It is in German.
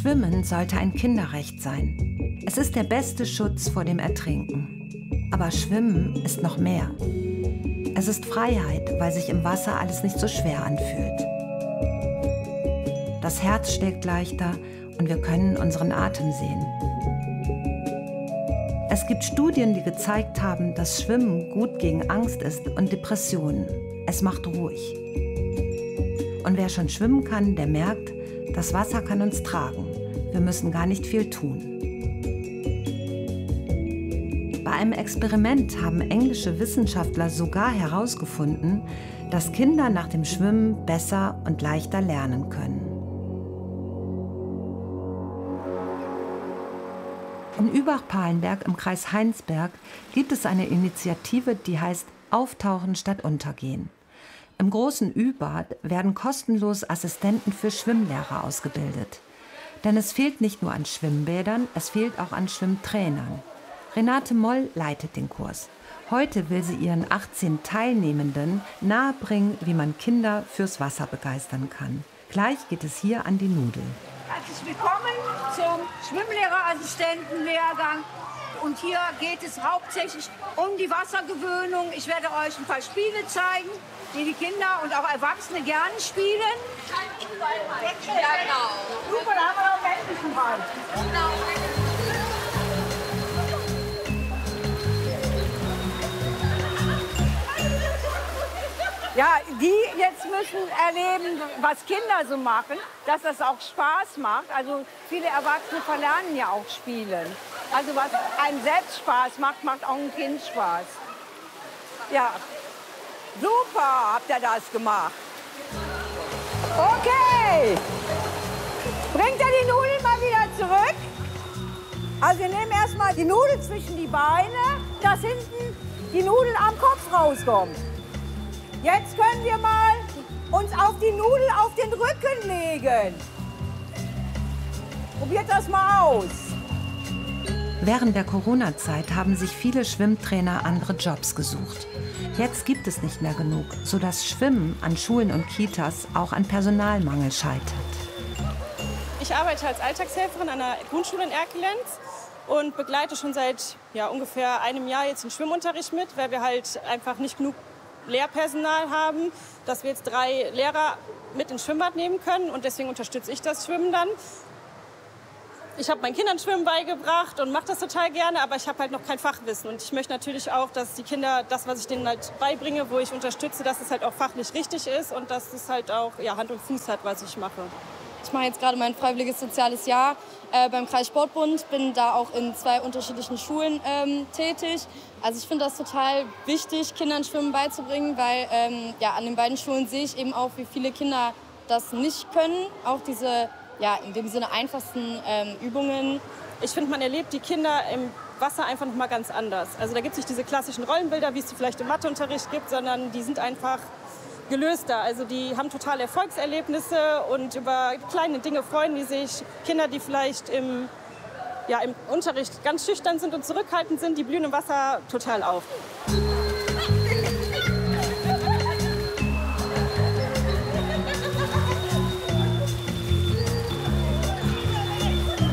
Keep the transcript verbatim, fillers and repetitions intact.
Schwimmen sollte ein Kinderrecht sein. Es ist der beste Schutz vor dem Ertrinken. Aber Schwimmen ist noch mehr. Es ist Freiheit, weil sich im Wasser alles nicht so schwer anfühlt. Das Herz schlägt leichter und wir können unseren Atem sehen. Es gibt Studien, die gezeigt haben, dass Schwimmen gut gegen Angst ist und Depressionen. Es macht ruhig. Und wer schon schwimmen kann, der merkt, das Wasser kann uns tragen. Wir müssen gar nicht viel tun. Bei einem Experiment haben englische Wissenschaftler sogar herausgefunden, dass Kinder nach dem Schwimmen besser und leichter lernen können. In Übach-Palenberg im Kreis Heinsberg gibt es eine Initiative, die heißt Auftauchen statt Untergehen. Im großen Ü-Bad werden kostenlos Assistenten für Schwimmlehrer ausgebildet. Denn es fehlt nicht nur an Schwimmbädern, es fehlt auch an Schwimmtrainern. Renate Moll leitet den Kurs. Heute will sie ihren achtzehn Teilnehmenden nahebringen, wie man Kinder fürs Wasser begeistern kann. Gleich geht es hier an die Nudel. Herzlich willkommen zum Schwimmlehrerassistentenlehrgang. Und hier geht es hauptsächlich um die Wassergewöhnung. Ich werde euch ein paar Spiele zeigen, die die Kinder und auch Erwachsene gerne spielen. Ja, genau. Super, da haben wir noch einen männlichen Ball. Ja, die jetzt müssen erleben, was Kinder so machen, dass das auch Spaß macht. Also viele Erwachsene verlernen ja auch Spielen. Also was einem selbst Spaß macht, macht auch ein Kind Spaß. Ja, super habt ihr das gemacht. Okay, bringt ihr die Nudeln mal wieder zurück. Also wir nehmen erstmal die Nudel zwischen die Beine, dass hinten die Nudel am Kopf rauskommt. Jetzt können wir mal uns auf die Nudel auf den Rücken legen. Probiert das mal aus. Während der Corona-Zeit haben sich viele Schwimmtrainer andere Jobs gesucht. Jetzt gibt es nicht mehr genug, sodass Schwimmen an Schulen und Kitas auch an Personalmangel scheitert. Ich arbeite als Alltagshelferin an der Grundschule in Erkelenz und begleite schon seit ja, ungefähr einem Jahr jetzt den Schwimmunterricht mit, weil wir halt einfach nicht genug Lehrpersonal haben, dass wir jetzt drei Lehrer mit ins Schwimmbad nehmen können. Und deswegen unterstütze ich das Schwimmen dann. Ich habe meinen Kindern Schwimmen beigebracht und mache das total gerne, aber ich habe halt noch kein Fachwissen. Und ich möchte natürlich auch, dass die Kinder das, was ich denen halt beibringe, wo ich unterstütze, dass es halt auch fachlich richtig ist und dass es halt auch ja, Hand und Fuß hat, was ich mache. Ich mache jetzt gerade mein freiwilliges soziales Jahr äh, beim Kreissportbund, bin da auch in zwei unterschiedlichen Schulen ähm, tätig. Also ich finde das total wichtig, Kindern Schwimmen beizubringen, weil ähm, ja, an den beiden Schulen sehe ich eben auch, wie viele Kinder das nicht können. Auch diese, ja, in dem Sinne einfachsten ähm, Übungen. Ich finde, man erlebt die Kinder im Wasser einfach noch mal ganz anders. Also da gibt es nicht diese klassischen Rollenbilder, wie es vielleicht im Matheunterricht gibt, sondern die sind einfach gelöster. Also die haben totale Erfolgserlebnisse und über kleine Dinge freuen die sich. Kinder, die vielleicht im, ja, im Unterricht ganz schüchtern sind und zurückhaltend sind, die blühen im Wasser total auf.